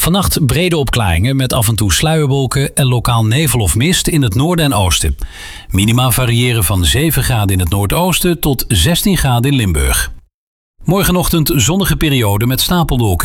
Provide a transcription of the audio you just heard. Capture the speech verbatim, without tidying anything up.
Vannacht brede opklaringen met af en toe sluierwolken en lokaal nevel of mist in het noorden en oosten. Minima variëren van zeven graden in het noordoosten tot zestien graden in Limburg. Morgenochtend zonnige periode met stapelwolken.